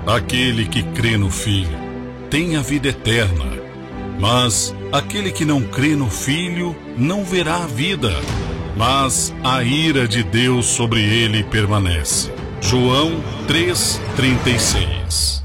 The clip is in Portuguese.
Aquele que crê no Filho tem a vida eterna, mas aquele que não crê no Filho não verá a vida, mas a ira de Deus sobre ele permanece. João 3,36.